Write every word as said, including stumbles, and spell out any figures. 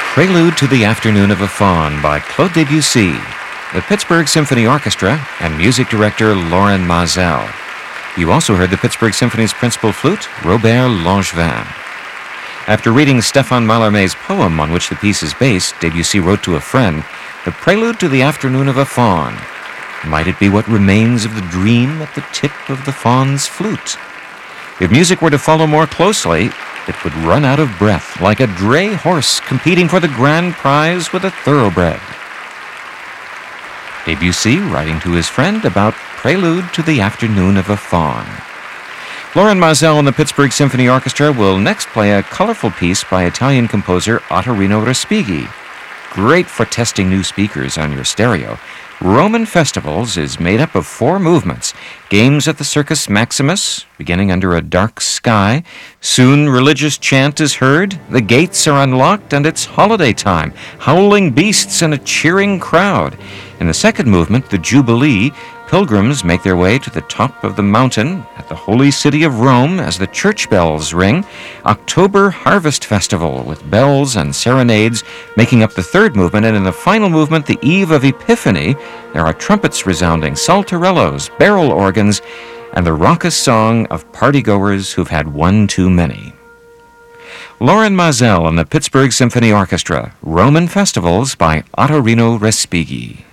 Prelude to the Afternoon of a Faun by Claude Debussy, the Pittsburgh Symphony Orchestra, and music director Lorin Maazel. You also heard the Pittsburgh Symphony's principal flute, Robert Langevin. After reading Stéphane Mallarmé's poem on which the piece is based, Debussy wrote to a friend, "The Prelude to the Afternoon of a Faun. Might it be what remains of the dream at the tip of the faun's flute? If music were to follow more closely, it would run out of breath, like a dray horse competing for the grand prize with a thoroughbred." Debussy writing to his friend about Prelude to the Afternoon of a Faun. Lorin Maazel and the Pittsburgh Symphony Orchestra will next play a colorful piece by Italian composer Ottorino Respighi. Great for testing new speakers on your stereo. Roman Festivals is made up of four movements. Games at the Circus Maximus, beginning under a dark sky. Soon religious chant is heard, the gates are unlocked, and it's holiday time. Howling beasts and a cheering crowd. In the second movement, the Jubilee, pilgrims make their way to the top of the mountain at the holy city of Rome as the church bells ring. October Harvest Festival with bells and serenades making up the third movement, and in the final movement, the Eve of Epiphany, there are trumpets resounding, saltarellos, barrel organs, and the raucous song of partygoers who've had one too many. Lorin Maazel and the Pittsburgh Symphony Orchestra, Roman Festivals by Ottorino Respighi.